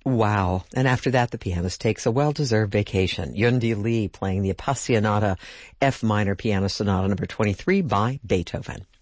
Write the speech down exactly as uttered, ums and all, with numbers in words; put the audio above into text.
Wow. And after that, the pianist takes a well-deserved vacation. Yundi Lee playing the Appassionata F minor piano sonata number twenty-three by Beethoven.